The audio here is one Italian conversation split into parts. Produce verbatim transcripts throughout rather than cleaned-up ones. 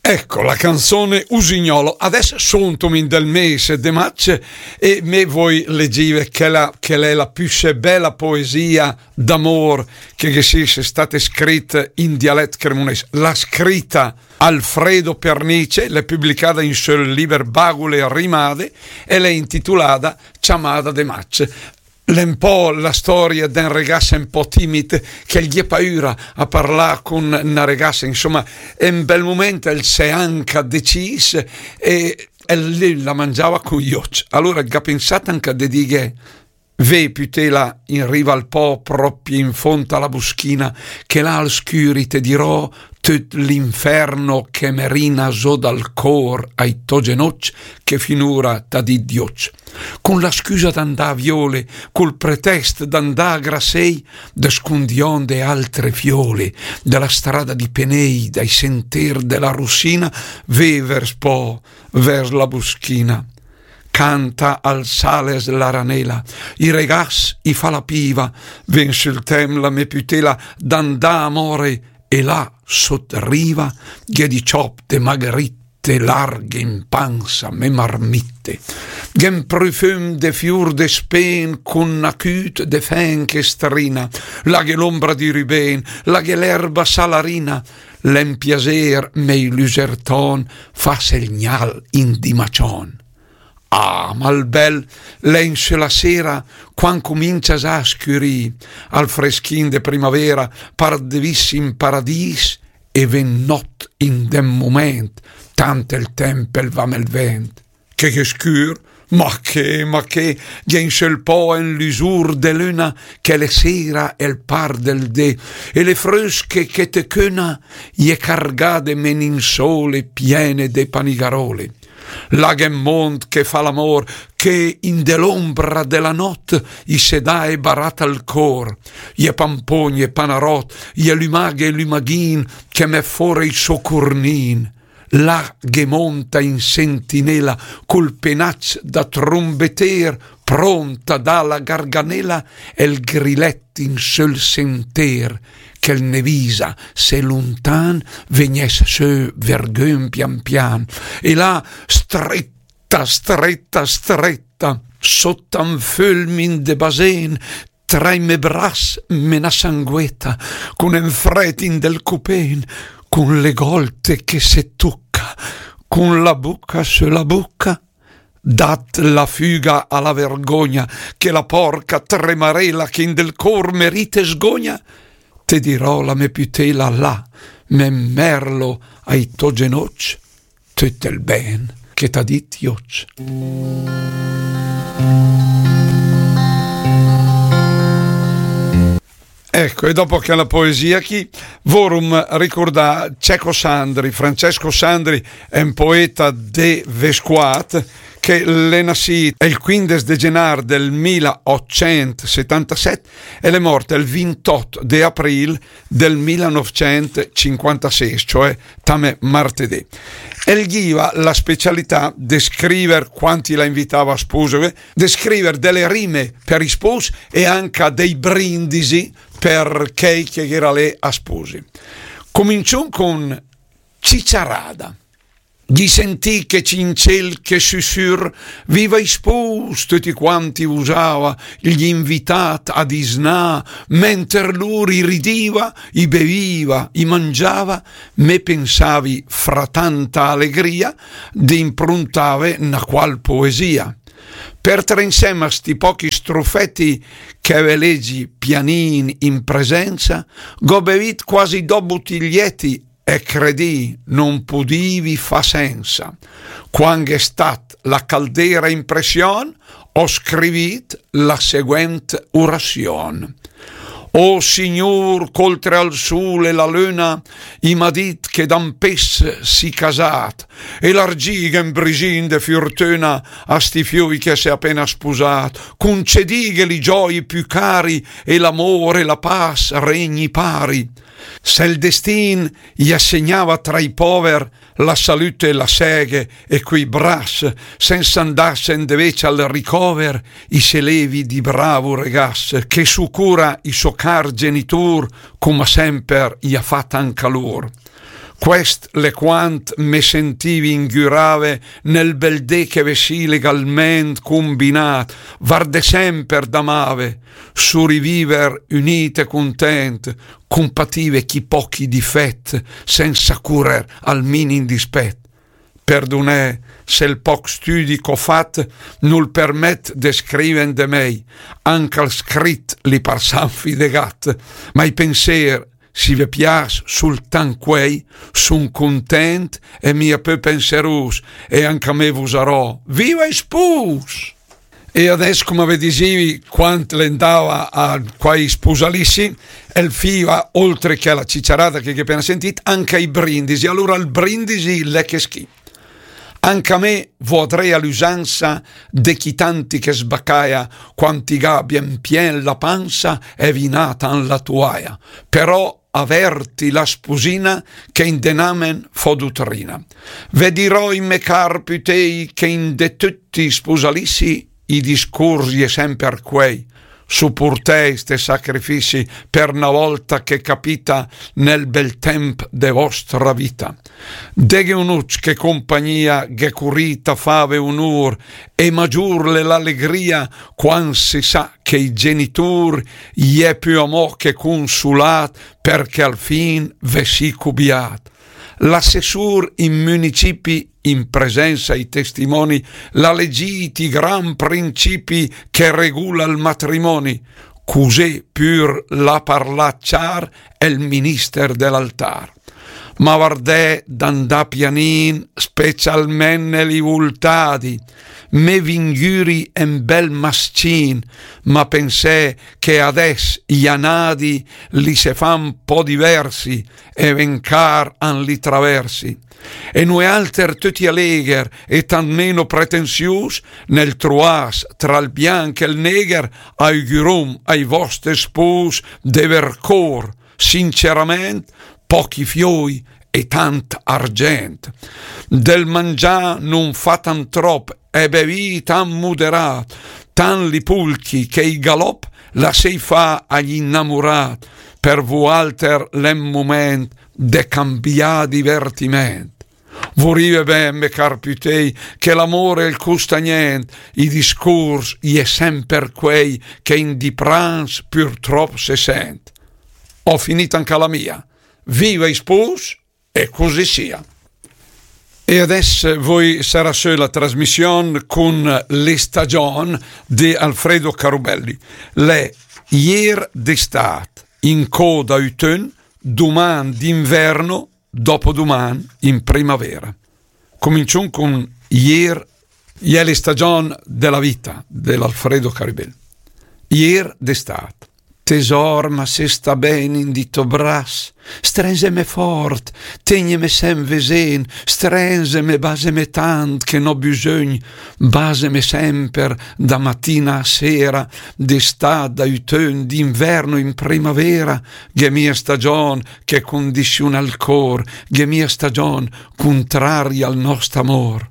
Ecco la canzone Usignolo. Adesso sontomi del mese de mace e me voi leggive che, la, che è la più bella poesia d'amor che, che sia stata scritta in dialetto cremonese. L'ha scritta Alfredo Pernice, l'è pubblicata in sul libro Bagule Rimade e l'è intitolata Ciamada de mace. L'è un po' la storia di un ragazzo un po' timido che gli è paura a parlare con una ragazza, insomma è un bel momento, il si è anche deciso e, e lì la mangiava con gli occhi. Allora ha pensato anche di dire ve putela in riva al po' proprio in fondo alla buschina che là al scuri te dirò tutto l'inferno che merina so dal cor ai to genocci che finora t'ha di diocci. Con la scusa d'andà a viole, col pretesto d'andà a grassei, descundion de altre fiole, della strada di Penei, dai sentier della Russina, ve vers po, vers la buschina. Canta al sales la ranela, i regas, i fa la piva, ven sul tem la me putela d'andà amore, e là sotto riva, ghe di ciop de margaritte larghe in panza, me marmitte, gen profum de fiur de spen con acut de fen che strina, la che l'ombra di ruben, la che l'erba salarina, l'empiaser mei luserton fa segnal in dimacion. Ah, ma il bel l'ense la sera, quan comincia a scurì, al freschin de primavera, pardevis in paradis, e ven not in dem moment, tant il tempel va mel vent. Che che scur, ma che, ma che, gense il po' in l'usur de luna, che le sera el par del de, e le frusche che te cuna, je cargade men in sole piene de panigarole. La gemmont che fa l'amor, che in dell'ombra della notte i se dà barata al cor, ie pampogni e panarot, ie lumaghe e lumaghin, che me fore i soccornin. La gemonta in sentinella, col penaccio da trombeter, pronta dalla garganella, e il grilletto in sul senter, che il nevisa se lontan vegnes se vergön pian pian, e là stretta, stretta, stretta, sotto un fulmin de basen, tra i me bras mena sangueta, con enfretin del cupen, con le golte che se tocca, con la bocca sulla bocca, dat la fuga alla vergogna, che la porca tremarela che in del cor merite sgogna, te dirò la me putela là, me merlo ai to genocci, tutto il ben che t'ha dit ioc. Ecco, e dopo che la poesia chi vorum ricorda Cecco Sandri. Francesco Sandri è un poeta de Vesquat che l'è nascito il quindici de gennaio del milleottocentosettantasette e l'è morto il ventotto di aprile del millenovecentocinquantasei, cioè tame martedì. E gli va la specialità di scrivere, quanti la invitava a sposare, di scrivere delle rime per i sposi e anche dei brindisi per chi che era lei a sposi. Cominciò con Cicciarada. Gli sentì che cincel che susur viva i spos tutti quanti usava gli invitati a disnà mentre lui ridiva i beviva i mangiava me pensavi fra tanta allegria di improntave una qual poesia per tre insieme a sti pochi strofetti che veleggi pianin in presenza gobevit quasi do bottiglietti e credì non pudivi fa senza. Quando è stat la caldera impression, ho scrivit la seguente orazione. O Signor, coltre al sole la luna, i m'ha dit che d'an pes si casat, e l'argiga in brisin de fiortuna a sti fioi che si è appena sposat, concedigue li gioi più cari, e l'amore e la paz regni pari. Se il destin gli assegnava tra i poveri la salute e la seghe e quei bras, senza andarsene invece al ricover, i se levi di bravo regas, che su cura i suo car genitor, come sempre gli ha fatto anche loro. Quest le quant me sentivi ingurave nel bel dè che vesì legalment combinat, varde semper d'amave, su riviver unite content, compative chi pochi difett, senza curer al min dispet. Perdonè se il poc studi qu'ho fat nul permet de scriven de mei, anche al scrit li parsan fidegat, ma i pensier si ve piace sultan quei, son content e mia peu penserus, e anche a me vusarò. Viva i spus! E adesso, come vedivi, quando andava a quei sposalissi, il fiva, oltre che alla cicciarata che hai appena sentito, anche ai brindisi. Allora il brindisi le che schifo. Anche a me vorrei all'usanza de chi tanti che sbaccaia, quanti gabbien pien la panza e vinata la tuaia. Però averti la sposina che in denamen fodutrina. Vedirò in me carpitei che in de tutti sposalissi i discorsi e sempre quei. Supportei ste sacrifici per una volta che capita nel bel tempo de vostra vita. Deghe unuc che compagnia che curita fave un'ur e maggiurle l'allegria quan si sa che i genitori gli è più amo che consulat perché al fin ve si cubiat. L'assessur in municipi in presenza ai testimoni la legiti gran principi che regula il matrimoni, così pur la parlacciar è il minister dell'altar. Ma vardè d'andà pianin specialmente li vultadi, me vinguri en bel mascin, ma pensè che adesso gli anadi li se fan un po' diversi e vencar an li traversi. E noi alter tutti allegher e tan meno pretensius nel truas tra il bianco e il negher augurum ai vostri spus de vercor, sinceramente, pochi fioi e tant argent. Del mangià non fa tan trop e bevi tan moderat, tan li pulchi che i galop la sei fa agli innamorat, per vu alter l'em moment de cambià divertiment. Vorive ben me carpitei che l'amore il costa niente, i discorsi gli è sempre quei che in di prans purtroppo se sent. Ho finito anche la mia. Viva i spus e così sia. E adesso voi sarà su la trasmissione con le stagioni di Alfredo Carubelli. Le ier d'estate in coda autunno, domani d'inverno, dopodomani in primavera. Cominciamo con ier, ieri stagione della vita dell'Alfredo Carubelli. Ier d'estate. Tesor, ma se sta bene in dito bras, strenseme fort, tegneme sem vesen, strenseme baseme tant che no bisogno, baseme sempre da mattina a sera, d'estate, d'autunno, d'inverno in primavera, che mia stagione che condiziona il cor, che mia stagione contraria al nostro amor.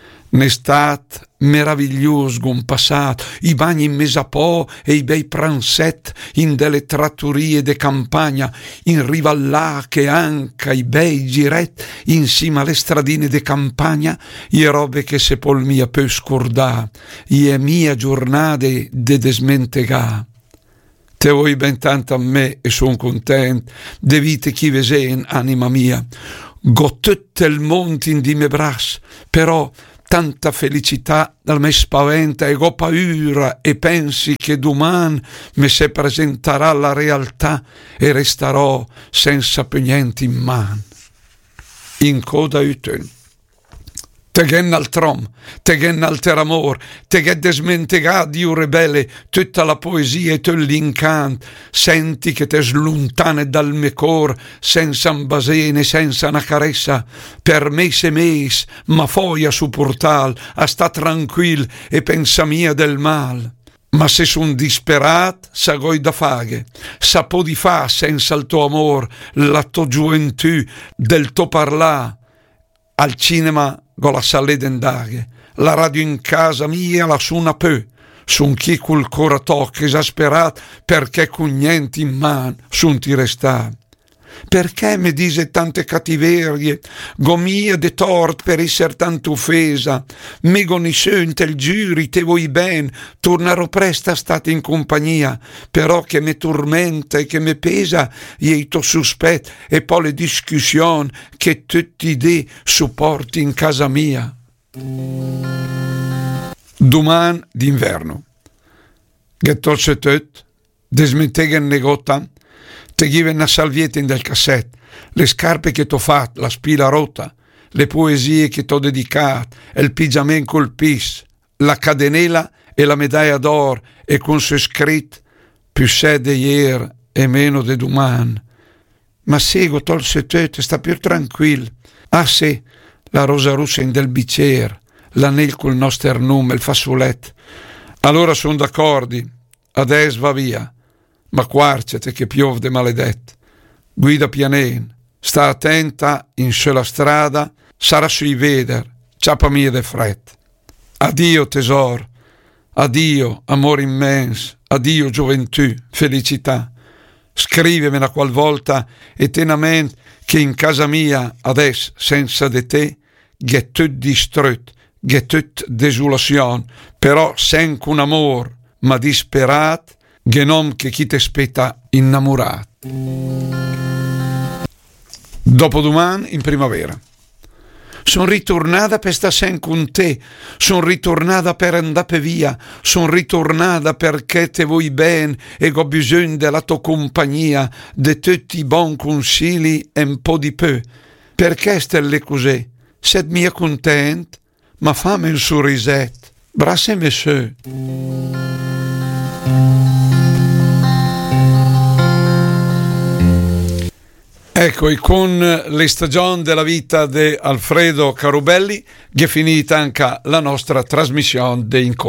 N'estat meraviglioso gon passato, i bagni in mesapò e i bei pranset in delle trattorie de campagna, in riva là che anche i bei giret insima alle stradine de campagna, i robe che se pol mia peu scordà, i e mia giornate de desmentegà. Te vuoi ben tanto a me e son content, de vite chi vesen, anima mia, go tutto il monte in di me bras, però tanta felicità dal me spaventa e ho paura e pensi che domani mi se presenterà la realtà e resterò senza più niente in mano. In coda autunno. Te gen al trom, te gen al teramor, te che desmentegà di un rebelle tutta la poesia e tutto l'incant, senti che te slontane dal me cor, senza un basene, senza una caressa, per mes e mes, ma foia su portal, a sta tranquill e pensa mia del mal. Ma se son disperat, sagoi da faghe, sapo di fa senza il tuo amor, la tua gioventù, del tuo parlà, al cinema con la sale d'endaghe, la radio in casa mia la suona peu, son chi col cora tocca esasperat perché con niente in man son ti resta. Perché mi dise tante cattiverie, gomia de tort per esser tanto offesa, me conoscente il giuri te voi ben, tornerò presto a state in compagnia, però che me tormenta e che me pesa, ieto sospet e poi le discussioni che tutti de supporti in casa mia. Duman d'inverno. Gettolse tut, desmentegen negota, te give una salvietta in del cassette, le scarpe che t'ho fatto, la spilla rotta, le poesie che t'ho dedicato, il pigiamen col pis, la cadenela e la medaglia d'or e con su scritto più sé de ier e meno de duman. Ma sego tolse tut, sta più tranquillo. Ah sì, la rosa russa in del bicchiere, l'anel col nostro nome, il fazzoletto. Allora son d'accordi, adesso va via, ma quarcete che piove maledetto. Guida pianen, sta attenta in sulla strada, sarà sui veder, ciapa mia de fretta. Addio tesoro, addio amore immenso, addio gioventù, felicità. Scrivemela qualvolta e tenamente che in casa mia adesso senza de te ghe tut distrut, ghe tut desolazione, però senza un amor ma disperat, ghe nom che chi te spetta innamorat. Dopodomani in primavera. Son ritornata per sta sen con te, son ritornata per andare via, son ritornata perché te vuoi ben e ho bisogno della tua compagnia, de tutti i buoni consigli e un po' di più. Perché stelle così? Sed mia content, ma fammi un sorrisetto, brassemi su. Ecco, e con le stagioni della vita di Alfredo Carubelli è finita anche la nostra trasmissione di Incontri.